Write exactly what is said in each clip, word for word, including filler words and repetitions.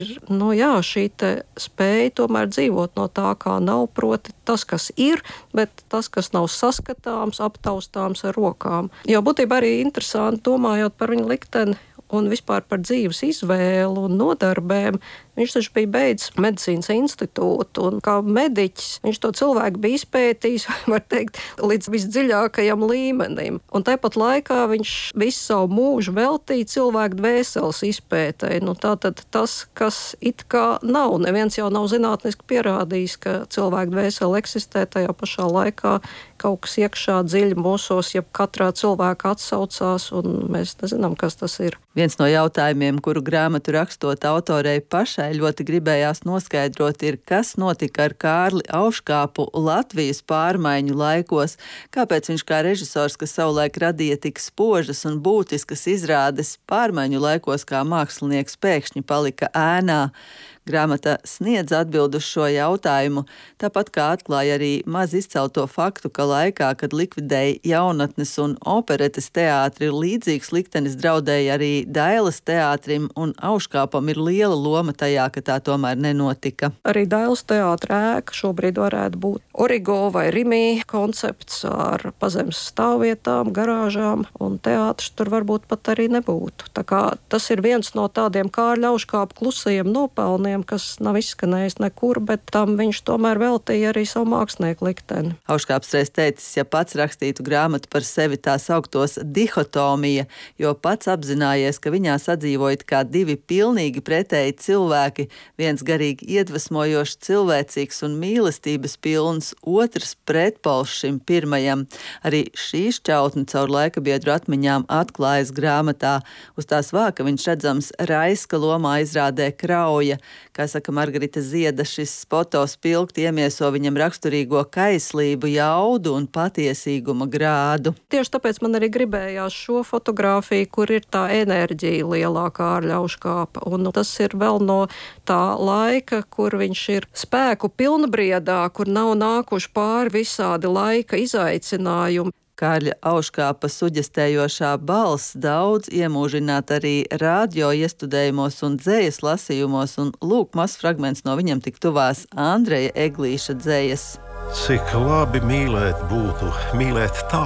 Nu, jā, šī spēja tomēr dzīvot no tā, kā nav, proti tas, kas ir, bet tas, kas nav saskatāms, aptaustāms ar rokām. Jo būtībā arī interesanti domājot par viņa likteni un vispār par dzīves izvēlu un nodarbēm. Viņš taču bija beidzis medicīnas institūtu, un kā mediķis viņš to cilvēku bija izpētījis, var teikt, līdz visdziļākajam līmenim. Un tāpat laikā viņš visu savu mūžu veltīja cilvēku dvēseles izpētei. Nu, tātad tas, kas it kā nav, neviens jau nav zinātniski pierādījis, ka cilvēku dvēsele eksistē, tajā pašā laikā kaut kas iekšā dziļi mūsos, ja katrā cilvēka atsaucās, un mēs nezinām, kas tas ir. Viens no jautājumiem, kuru grāmatu rakstot autorei pašai ļoti gribējās noskaidrot, ir, kas notika ar Kārli Auškāpu Latvijas pārmaiņu laikos, kāpēc viņš kā režisors, kas savulaik radīja tik spožas un būtiskas izrādes, pārmaiņu laikos kā mākslinieks pēkšņi palika ēnā. Grāmata sniedz atbildu uz šo jautājumu, tāpat kā atklāja arī maz izcelto faktu, ka laikā, kad likvidēja jaunatnes un operetes teātri, līdzīgs liktenis draudēja arī Dailes teātrim, un Auškāpam ir liela loma tajā, ka tā tomēr nenotika. Arī Dailes teātra ēka šobrīd varētu būt Origo vai Rimī koncepts ar pazemes stāvvietām, garāžām, un teātris tur varbūt pat arī nebūtu. Tā kā tas ir viens no tādiem Kārļa Auškāpa klusajiem nopelniem, kas nav izskanējis nekur, bet tam viņš tomēr veltīja arī savu mākslinieku likteni. Auškāps reiz teicis, ja pats rakstītu grāmatu par sevi, tā sauktos dihotomija, jo pats apzinājies, ka viņā sadzīvojot kā divi pilnīgi pretēji cilvēki, viens garīgi iedvesmojošs, cilvēcīgs un mīlestības pilns, otrs pretpols šim pirmajam. Arī šī šķautne caur laika biedru atmiņām atklājas grāmatā. Uz tās vāka viņš redzams Raiska lomā izrādē Krauja. Kā saka Margarita Zieda, šis foto spilgti iemieso viņam raksturīgo kaislību, jaudu un patiesīguma grādu. Tieši tāpēc man arī gribējās šo fotogrāfiju, kur ir tā enerģija lielā Kārļa Auškāpa. Un tas ir vēl no tā laika, kur viņš ir spēku pilnbriedā, kur nav nākuši pāri visādi laika izaicinājumi. Kārļa Auškāpa suģestējošā balss daudz iemūžināt arī rādio iestudējumos un dzejas lasījumos, un lūk mazs fragments no viņam tik tuvās Andreja Eglīša dzejas. Cik labi mīlēt būtu, mīlēt tā,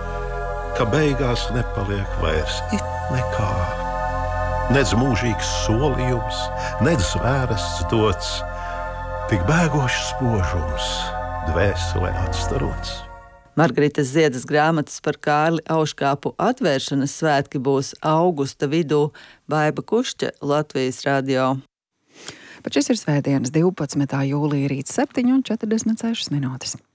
ka beigās nepaliek vairs it nekā. Nedz mūžīgs solījums, nedz vērests dots, tik bēgošs spožums, dvēselē atstarots. Margaritas Ziedas grāmatas par Kārli Auškāpu atvēršanas svētki būs augusta vidū. Baiba Kušķa, Latvijas radio. Bet šis ir svētdienas divpadsmitā jūlija rīts septiņi un četrdesmit sešas minūtes.